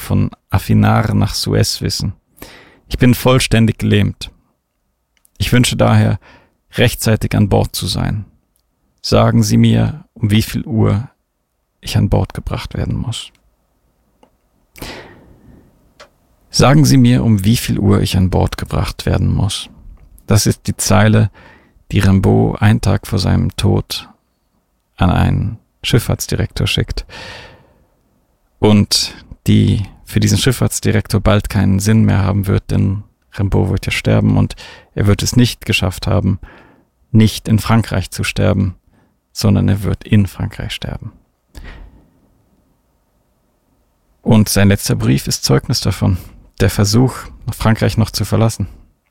von Afinar nach Suez wissen. Ich bin vollständig gelähmt. Ich wünsche daher, rechtzeitig an Bord zu sein. Sagen Sie mir, um wie viel Uhr ich an Bord gebracht werden muss. Sagen Sie mir, um wie viel Uhr ich an Bord gebracht werden muss. Das ist die Zeile, die Rimbaud einen Tag vor seinem Tod an einen Schifffahrtsdirektor schickt und die für diesen Schifffahrtsdirektor bald keinen Sinn mehr haben wird, denn Rimbaud wird ja sterben und er wird es nicht geschafft haben, nicht in Frankreich zu sterben, sondern er wird in Frankreich sterben. Und sein letzter Brief ist Zeugnis davon, der Versuch, Frankreich noch zu verlassen.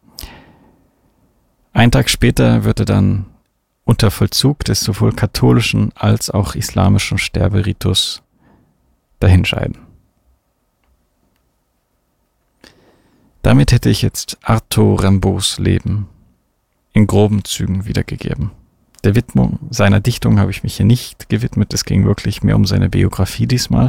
Einen Tag später wird er dann unter Vollzug des sowohl katholischen als auch islamischen Sterberitus dahinscheiden. Damit hätte ich jetzt Arthur Rimbaud's Leben in groben Zügen wiedergegeben. Der Widmung seiner Dichtung habe ich mich hier nicht gewidmet, es ging wirklich mehr um seine Biografie diesmal.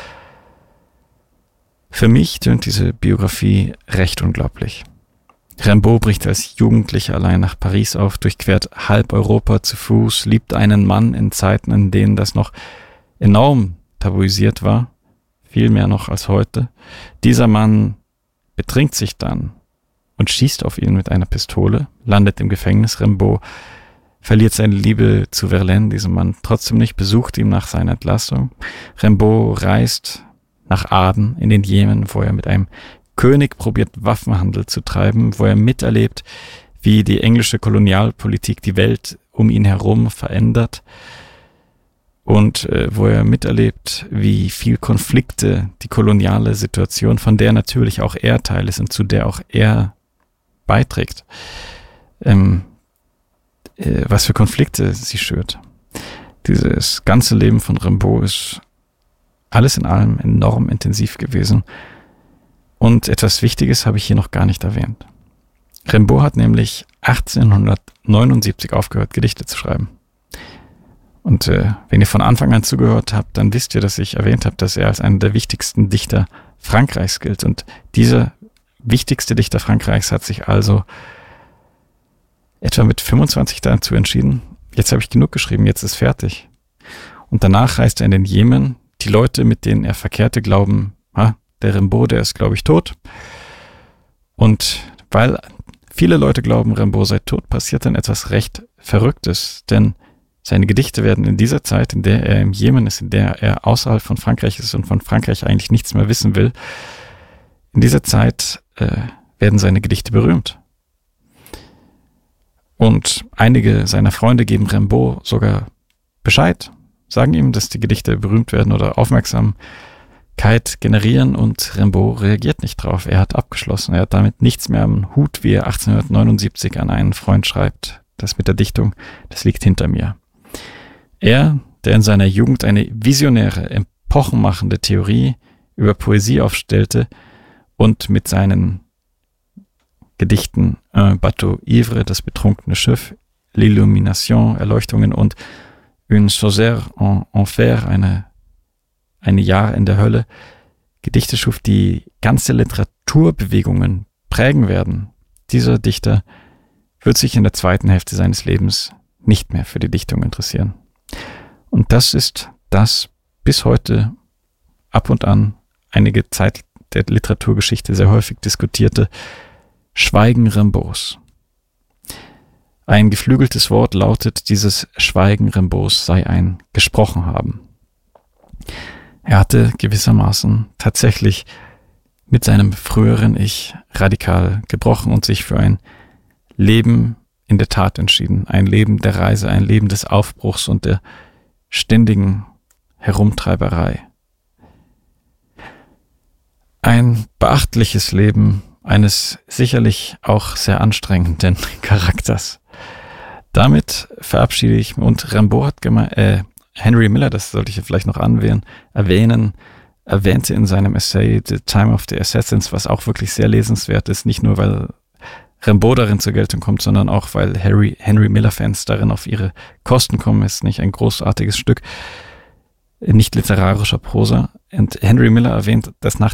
Für mich tönt diese Biografie recht unglaublich. Rimbaud bricht als Jugendlicher allein nach Paris auf, durchquert halb Europa zu Fuß, liebt einen Mann in Zeiten, in denen das noch enorm tabuisiert war, viel mehr noch als heute. Dieser Mann betrinkt sich dann und schießt auf ihn mit einer Pistole, landet im Gefängnis. Rimbaud verliert seine Liebe zu Verlaine, diesem Mann trotzdem nicht, besucht ihn nach seiner Entlassung. Rimbaud reist nach Aden in den Jemen, wo er mit einem König probiert, Waffenhandel zu treiben, wo er miterlebt, wie die englische Kolonialpolitik die Welt um ihn herum verändert und wo er miterlebt, wie viel Konflikte die koloniale Situation, von der natürlich auch er Teil ist und zu der auch er beiträgt, was für Konflikte sie schürt. Dieses ganze Leben von Rimbaud ist alles in allem enorm intensiv gewesen. Und etwas Wichtiges habe ich hier noch gar nicht erwähnt. Rimbaud hat nämlich 1879 aufgehört, Gedichte zu schreiben. Und wenn ihr von Anfang an zugehört habt, dann wisst ihr, dass ich erwähnt habe, dass er als einer der wichtigsten Dichter Frankreichs gilt. Und dieser wichtigste Dichter Frankreichs hat sich also etwa mit 25 dazu entschieden, jetzt habe ich genug geschrieben, jetzt ist fertig. Und danach reist er in den Jemen. Die Leute, mit denen er verkehrte, glauben, der Rimbaud, der ist, glaube ich, tot. Und weil viele Leute glauben, Rimbaud sei tot, passiert dann etwas recht Verrücktes. Denn seine Gedichte werden in dieser Zeit, in der er im Jemen ist, in der er außerhalb von Frankreich ist und von Frankreich eigentlich nichts mehr wissen will, in dieser Zeit werden seine Gedichte berühmt. Und einige seiner Freunde geben Rimbaud sogar Bescheid, sagen ihm, dass die Gedichte berühmt werden oder Aufmerksamkeit generieren, und Rimbaud reagiert nicht drauf. Er hat abgeschlossen. Er hat damit nichts mehr am Hut, wie er 1879 an einen Freund schreibt. Das mit der Dichtung, das liegt hinter mir. Er, der in seiner Jugend eine visionäre, epochenmachende Theorie über Poesie aufstellte und mit seinen Gedichten Un bateau ivre, das betrunkene Schiff, L'illumination, Erleuchtungen und Une chaussée en enfer, eine Jahr in der Hölle, Gedichte schuf, die ganze Literaturbewegungen prägen werden. Dieser Dichter wird sich in der zweiten Hälfte seines Lebens nicht mehr für die Dichtung interessieren. Und das ist das bis heute ab und an einige Zeit der Literaturgeschichte sehr häufig diskutierte Schweigen Rimbauds. Ein geflügeltes Wort lautet, dieses Schweigen Rimbauds sei ein Gesprochenhaben. Er hatte gewissermaßen tatsächlich mit seinem früheren Ich radikal gebrochen und sich für ein Leben in der Tat entschieden. Ein Leben der Reise, ein Leben des Aufbruchs und der ständigen Herumtreiberei. Ein beachtliches Leben eines sicherlich auch sehr anstrengenden Charakters. Damit verabschiede ich mich, und Rimbaud hat Henry Miller, das sollte ich vielleicht noch erwähnte in seinem Essay The Time of the Assassins, was auch wirklich sehr lesenswert ist, nicht nur weil Rimbaud darin zur Geltung kommt, sondern auch weil Henry Miller-Fans darin auf ihre Kosten kommen. Ist nicht ein großartiges Stück, nicht literarischer Prosa. Und Henry Miller erwähnt, dass nach